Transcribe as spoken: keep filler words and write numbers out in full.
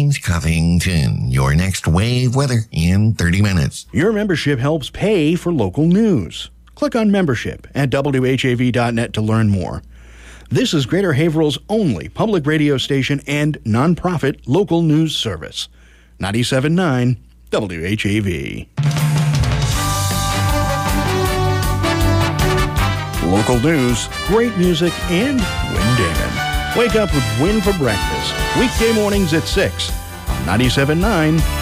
James Covington. Your next wave weather in thirty minutes. Your membership helps pay for local news. Click on membership at W H A V dot net to learn more. This is Greater Haverhill's only public radio station and nonprofit local news service. ninety-seven point nine W H A V. Local news, great music, and Win Damon. Wake up with Win for breakfast. Weekday mornings at six on ninety-seven point nine